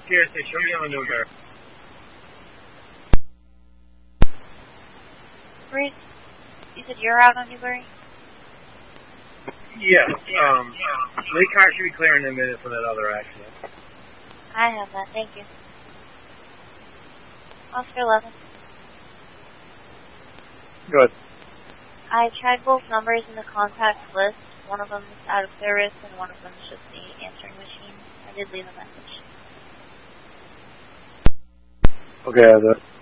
Seriously, show me on the Newberry. Bruce, you said you're out on Newberry? Yes, Lee car should be clear in a minute for that other accident. I have that, thank you. Oscar 11. Good. I tried both numbers in the contacts list. One of them is out of service, and one of them is just the answering machine. I did leave a message. Okay, I have that.